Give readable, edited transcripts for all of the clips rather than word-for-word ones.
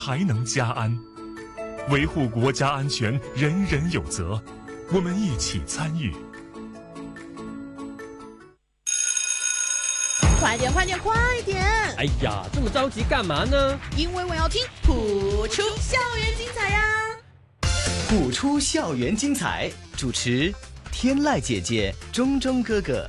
还能加安。维护国家安全，人人有责，我们一起参与。 快点，快点，快点！ 哎呀，这么着急干嘛呢？ 因为我要听谱出校园精彩呀！ 谱出校园精彩，主持天籁姐姐、钟钟哥哥。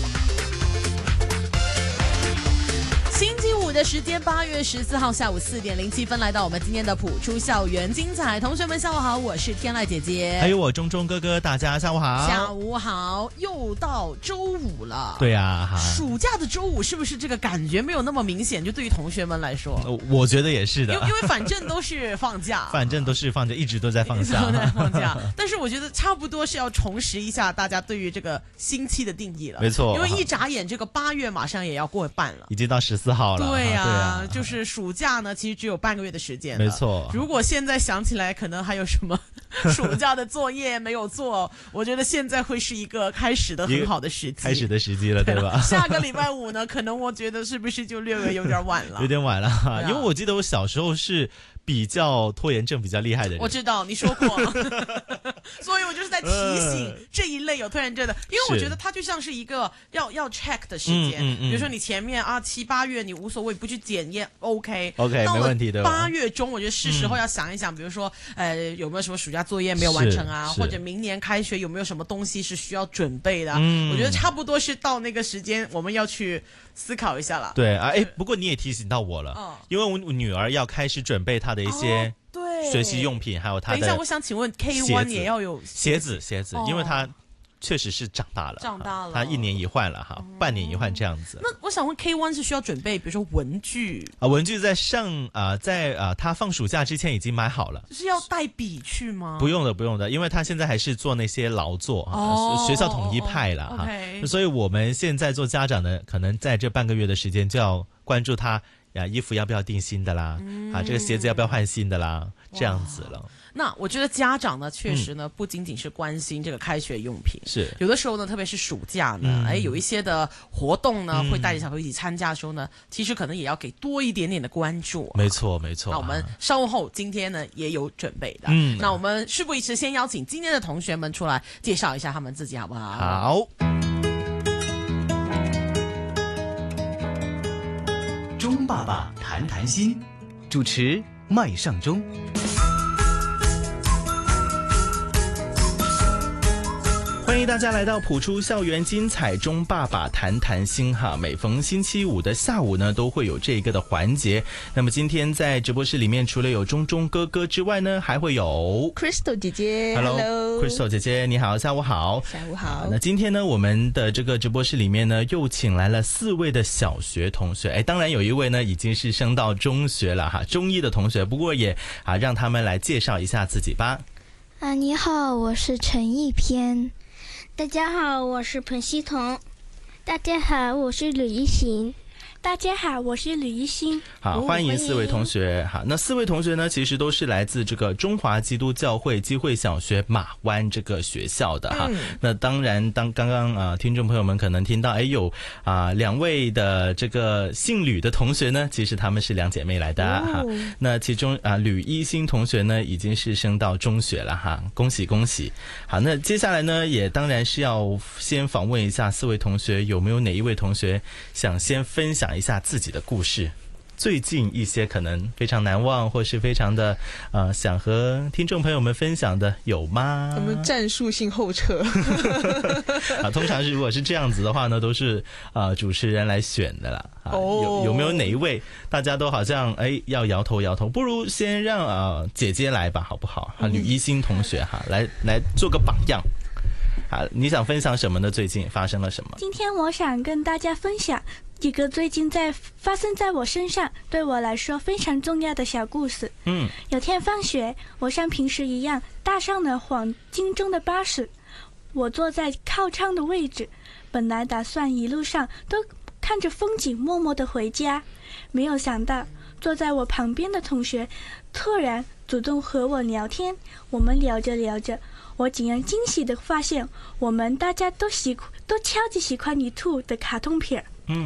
星期五的时间，8月14号下午4点07分，来到我们今天的谱出校园精彩。同学们下午好，我是天籁姐姐， 还有我钟钟哥哥，大家下午好。 下午好，又到周五了。 对呀， 暑假的周五是不是这个感觉没有那么明显？就对于同学们来说， 我觉得也是的， 因为反正都是放假， 反正都是放假，一直都在放假， 都在放假。但是我觉得差不多是要重拾一下大家对于这个星期的定义了。 没错， 因为一眨眼，这个8月马上也要过半了， 已经到14号了。 对呀，就是暑假呢，其实只有半个月的时间。 没错， 如果现在想起来，可能还有什么暑假的作业没有做，我觉得现在会是一个开始的很好的时机， 开始的时机了，对吧？ 下个礼拜5呢，可能我觉得是不是就6月有点晚了？ 有点晚了，因为我记得我小时候是比较拖延症比较厉害的人。 我知道你说过，所以我就是在提醒这一类有拖延症的，因为我觉得它就像是一个要 check 的时间。比如说你前面7、8月你无所谓不去检验 OK 没问题的。 8月中我觉得是时候要想一想，比如说有没有什么暑假作业没有完成啊，或者明年开学有没有什么东西是需要准备的。我觉得差不多是到那个时间我们要去思考一下了。 对啊，不过你也提醒到我了，因为我女儿要开始准备她的一些学习用品，还有她的。 等一下，我想请问 K1 也要有鞋子，因为她确实是长大了，她1年一换了哈，半年一换这样子。 那我想问 K1 是需要准备，比如说文具啊，文具在她放暑假之前已经买好了。 是要带笔去吗？ 不用的，因为她现在还是做那些劳作，学校统一派了哈，所以我们现在做家长的，可能在这半个月的时间就要关注她衣服要不要订新的啦，这个鞋子要不要换新的啦，这样子了。 那我觉得家长呢，确实呢，不仅仅是关心这个开学用品， 是有的时候呢，特别是暑假呢，有一些的活动呢，会带着小朋友一起参加的时候呢，其实可能也要给多一点点的关注。 没错。 那我们稍后今天呢也有准备的。那我们事不宜迟，先邀请今天的同学们出来介绍一下他们自己，好不好？ 好。 钟爸爸谈谈心，主持麦尚中。 欢迎大家来到谱出校园精彩，钟爸爸谈谈心哈。每逢星期五的下午呢，都会有这个的环节。那么今天在直播室里面，除了有钟钟哥哥之外呢，还会有 Crystal 姐姐。 Hello Crystal 姐姐，你好，下午好。 下午好。 那今天呢，我们的这个直播室里面呢，又请来了4位的小学同学。当然有一位呢，已经是升到中学了哈，中1的同学。不过也让他们来介绍一下自己吧。 你好，我是陈逸偏。 大家好，我是彭希彤。 大家好，我是吕一行。 大家好，我是吕一新。 好，欢迎4位同学。好，那4位同学呢，其实都是来自这个中华基督教会基会小学马湾这个学校的哈。那当然，刚刚听众朋友们可能听到，有2位的这个姓吕的同学呢，其实他们是2姐妹来的哈。那其中吕一新同学呢，已经是升到中学了哈，恭喜恭喜。好，那接下来呢，也当然是要先访问一下4位同学，有没有哪一位同学想先分享一下自己的故事，最近一些可能非常难忘或是非常的想和听众朋友们分享的有吗？ 我们战术性后撤通常如果是这样子的话呢，都是主持人来选的啦。有没有哪一位大家都好像要摇头，不如先让姐姐来吧，好不好？吕一新同学来做个榜样。你想分享什么呢？最近发生了什么？ 今天我想跟大家分享一个最近发生在我身上，对我来说非常重要的小故事。有天放学，我像平时一样搭上了黄金中的巴士，我坐在靠窗的位置，本来打算一路上都看着风景默默地回家，没有想到坐在我旁边的同学突然主动和我聊天。我们聊着聊着，我竟然惊喜地发现，我们大家都超级喜欢一兔的卡通片。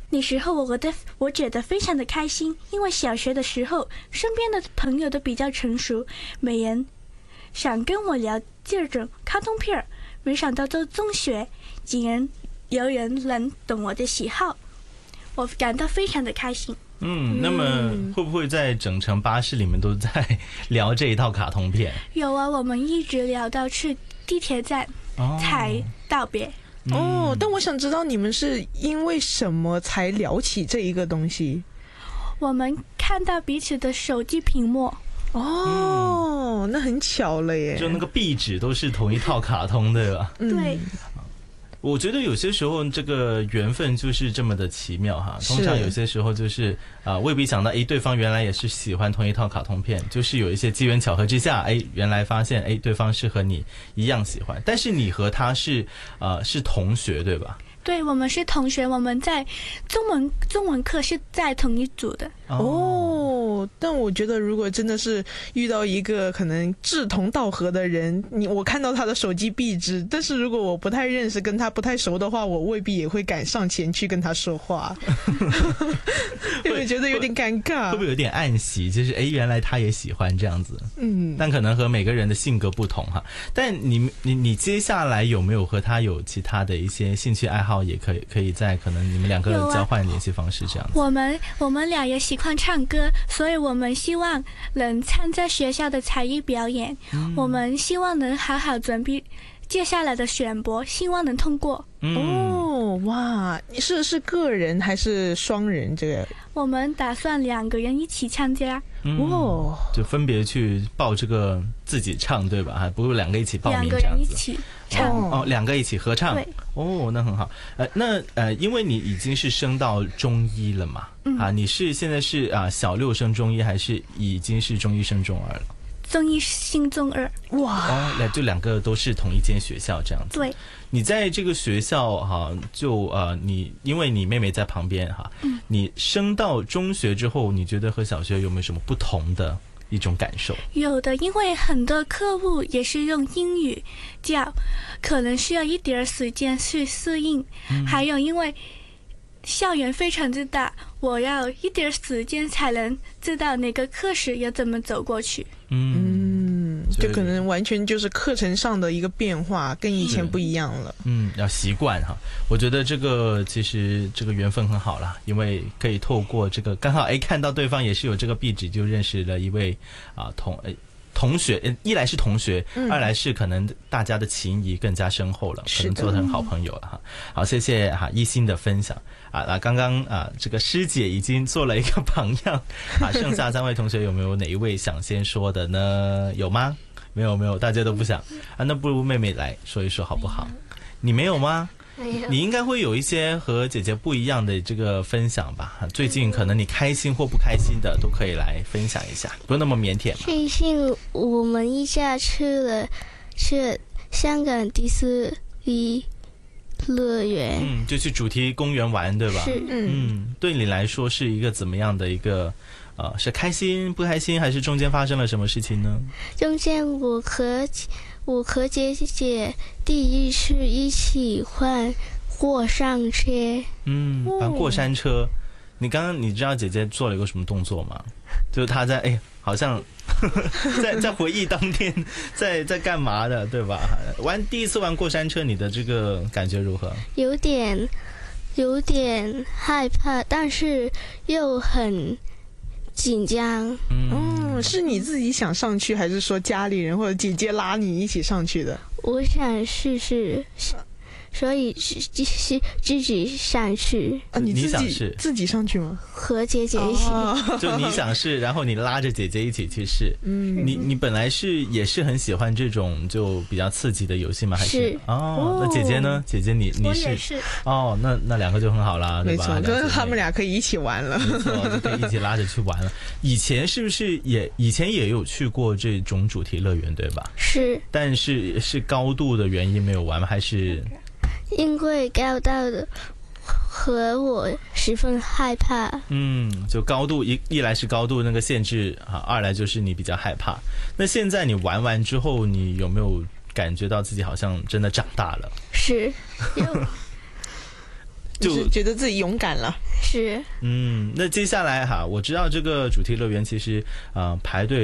那时候我觉得非常的开心，因为小学的时候身边的朋友都比较成熟，没人想跟我聊这种卡通片儿。没想到到中学，竟然有人能懂我的喜好，我感到非常的开心。 那么会不会在整程巴士里面都在聊这一套卡通片？ 有啊，我们一直聊到去地铁站才道别。 但我想知道你们是因为什么才聊起这一个东西？ 我们看到彼此的手机屏幕。 那很巧了耶！ 就那个壁纸都是同一套卡通，对吧？ 对。 我觉得有些时候这个缘分就是这么的奇妙哈。通常有些时候就是未必想到对方原来也是喜欢同一套卡通片，就是有一些机缘巧合之下原来发现对方是和你一样喜欢，但是你和他是同学对吧？ 对，我们是同学，我们在中文课是在同一组的。 但我觉得如果真的是遇到一个可能志同道合的人，我看到他的手机壁纸，但是如果我不太认识跟他不太熟的话，我未必也会敢上前去跟他说话因为觉得有点尴尬。 会不会有点暗喜，就是原来他也喜欢这样子？但可能和每个人的性格不同哈。但你接下来有没有和他有其他的一些兴趣爱好，也可以在可能你们两个交换联系方式这样子？ 我们俩也喜欢唱歌，所以我们希望能参加学校的才艺表演。我们希望能好好准备接下来的选博，希望能通过。 哇，是个人还是双人？这个我们打算2个人一起参加。 就分别去报这个自己唱对吧？还不是2个一起报名这样子？2 个人一起唱 2个一起合唱。 对那很好。因为你已经是升到中1了嘛？你是现在是小6升中1，还是已经是中1升中2了？ 中1升中2。 哇！ 就2个都是同一间学校这样子。 对。 你在这个学校你因为你妹妹在旁边你升到中学之后，你觉得和小学有没有什么不同的一种感受？ 有的，因为很多课务也是用英语教，可能需要一点时间去适应。还有因为校园非常之大，我要一点时间才能知道哪个课时要怎么走过去。 就可能完全就是课程上的一个变化，跟以前不一样了。 要习惯哈。我觉得其实这个缘分很好啦，因为可以透过这个刚好看到对方也是有这个壁纸，就认识了一位同学，一来是同学，二来是可能大家的情谊更加深厚了，可能做成好朋友了哈。好，谢谢一心的分享刚刚这个师姐已经做了一个榜样剩下3位同学有没有哪一位想先说的呢？有吗？没有，大家都不想那不如妹妹来说一说好不好？你没有吗？你应该会有一些和姐姐不一样的这个分享吧？最近可能你开心或不开心的都可以来分享一下，不用那么腼腆嘛。 最近我们一家去香港迪士尼乐园， 就去主题公园玩，对吧？ 是， 对你来说是一个怎么样的一个是开心不开心，还是中间发生了什么事情呢？ 中间我和姐姐第一次一起玩过山车。 玩过山车。你知道姐姐做了一个什么动作吗？就是她在好像在回忆当天在干嘛的，对吧？第一次玩过山车，你的这个感觉如何？ 有点害怕，但是又很紧张。 是你自己想上去，还是说家里人或者姐姐拉你一起上去的？ 我想试试，所以是自己上去。 你想试自己上去吗？ 和姐姐一起。 就你想试，然后你拉着姐姐一起去试。你本来也是很喜欢这种就比较刺激的游戏吗？还是那姐姐呢？姐姐你我也是。 那2个就很好啦，对吧？ 没错，跟他们俩可以一起玩了。 没错，就可以一起拉着去玩了。以前是不是以前也有去过这种主题乐园，对吧？ 是。但是高度的原因没有玩吗？还是？ 因为高度的和我十分害怕。 就高度一来是高度那个限制二来就是你比较害怕。那现在你玩完之后，你有没有感觉到自己好像真的长大了？ 是， 就是觉得自己勇敢了。 是。 那接下来哈，我知道这个主题乐园其实排队